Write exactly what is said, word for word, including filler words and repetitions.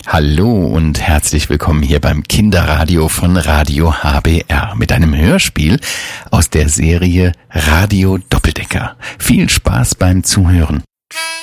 Hallo und herzlich willkommen hier beim Kinderradio von Radio H B R mit einem Hörspiel aus der Serie Radio Doppeldecker. Viel Spaß beim Zuhören.